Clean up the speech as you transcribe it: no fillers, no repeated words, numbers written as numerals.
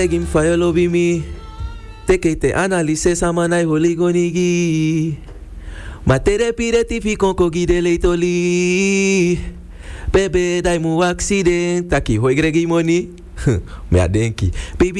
Egim fire lobby me. Take te analyse samanai holigonigi. Matere piretifi konko gide leitoli. Bebe dai mu accident. Taki hoi gregi money. Me adenki. Baby